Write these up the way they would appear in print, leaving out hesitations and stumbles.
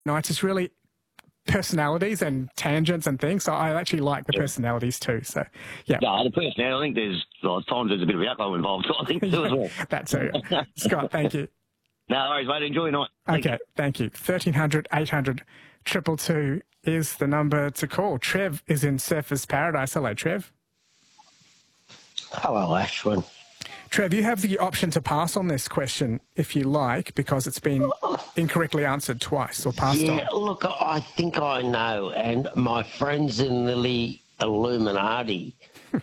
nights is really personalities and tangents and things. So I actually like the personalities too. So, yeah. No, the personality, I think times there's a bit of alcohol involved, I think, too, as well. That too. Scott, thank you. No worries, mate. Enjoy your night. Okay, thank you. 1300 800 222 is the number to call. Trev is in Surfers Paradise. Hello, Trev. Hello, Ashwin. Trev, you have the option to pass on this question if you like, because it's been incorrectly answered twice or passed on. Yeah, look, I think I know, and my friends in the Illuminati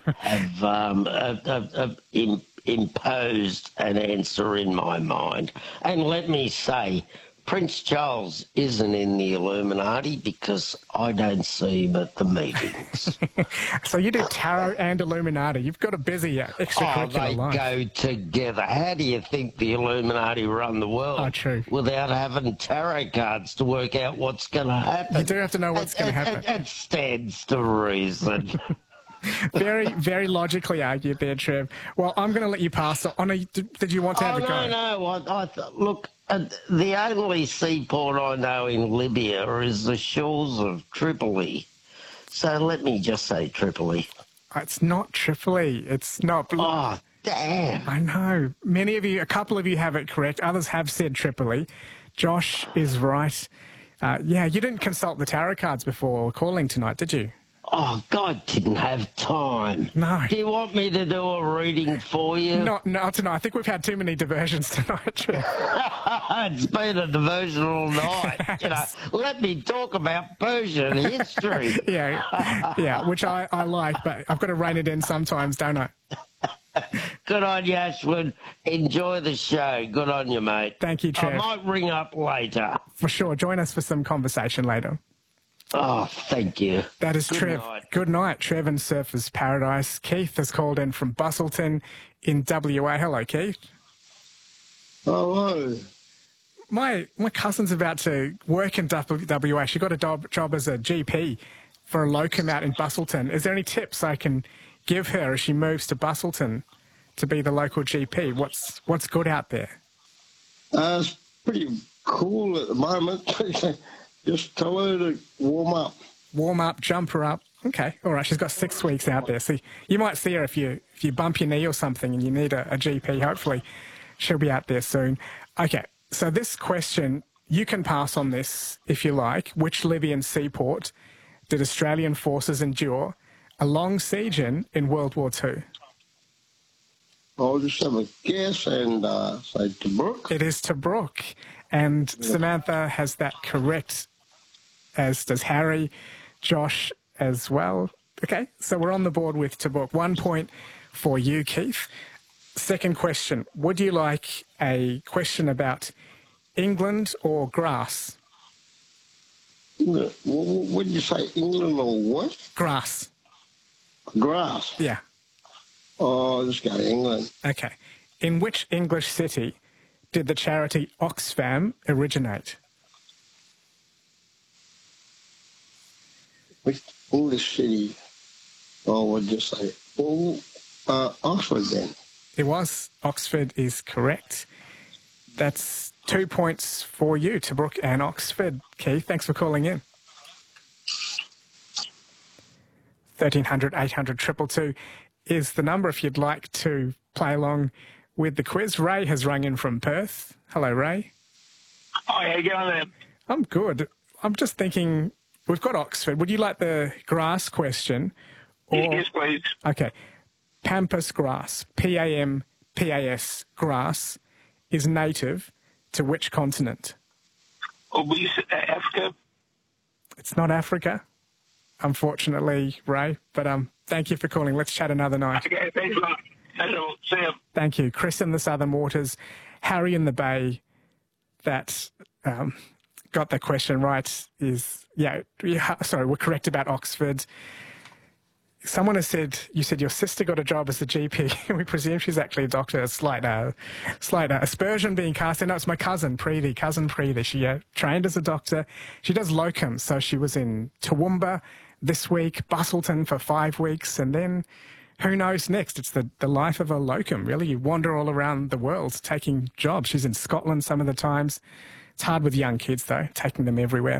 have imposed an answer in my mind. And let me say, Prince Charles isn't in the Illuminati because I don't see him at the meetings. So you do tarot and Illuminati. You've got a busy extracurricular life. They go together. How do you think the Illuminati run the world? Oh, true. Without having tarot cards to work out what's going to happen? You do have to know what's going to happen. It stands to reason. Very, very logically argued there, Trev. Well, I'm going to let you pass. Did you want to have a go? No. Look, the only seaport I know in Libya is the shores of Tripoli. So let me just say Tripoli. It's not Tripoli. It's not. Oh, damn. I know. A couple of you have it correct. Others have said Tripoli. Josh is right. Yeah, you didn't consult the tarot cards before calling tonight, did you? Oh, God didn't have time. No. Do you want me to do a reading for you? Not tonight. I think we've had too many diversions tonight, Trev. It's been a diversional night. You know, let me talk about Persian history. yeah, which I like, but I've got to rein it in sometimes, don't I? Good on you, Ashwin. Enjoy the show. Good on you, mate. Thank you, Trev. I might ring up later. For sure. Join us for some conversation later. Oh, thank you. That is Good Trev. night. Good night, Trev and Surfers Paradise. Keith has called in from Bustleton in WA. Hello, Keith. Hello. My cousin's about to work in WA. She got a job as a GP for a locum out in Bustleton. Is there any tips I can give her as she moves to Bustleton to be the local GP? What's good out there? It's pretty cool at the moment. Just tell her to warm up. Warm up, jump her up. Okay, all right. She's got 6 weeks out there. So you might see her if you bump your knee or something and you need a GP. Hopefully she'll be out there soon. Okay, so this question, you can pass on this if you like. Which Libyan seaport did Australian forces endure a long siege in World War II? I'll just have a guess and say Tobruk. It is Tobruk. And Samantha has that correct, as does Harry, Josh as well. Okay, so we're on the board with Tobruk. 1 point for you, Keith. Second question, would you like a question about England or grass? What did you say, England or what? Grass. Grass? Yeah. Oh, let's go England. Okay. In which English city did the charity Oxfam originate? Which English city? Oh, what did you say? Oh, Oxford then. It was. Oxford is correct. That's 2 points for you, Tobruk and Oxford. Keith, thanks for calling in. 1300 800 222 is the number if you'd like to play along with the quiz. Ray has rung in from Perth. Hello, Ray. Hi, how you going there? I'm good. I'm just thinking, we've got Oxford. Would you like the grass question? Yes, please. Okay. Pampas grass, Pampas grass, is native to which continent? Africa? It's not Africa, unfortunately, Ray. But thank you for calling. Let's chat another night. Okay, thanks a lot. See you. Thank you. Chris in the Southern Waters, Harry in the Bay, that got the question right is, sorry, we're correct about Oxford. Someone has said, you said your sister got a job as a GP. We presume she's actually a doctor. A slight aspersion being cast. No, it's my cousin Preeti. She trained as a doctor. She does locum. So she was in Toowoomba this week, Bustleton for 5 weeks, and then who knows next? It's the life of a locum, really. You wander all around the world taking jobs. She's in Scotland some of the times. It's hard with young kids, though, taking them everywhere.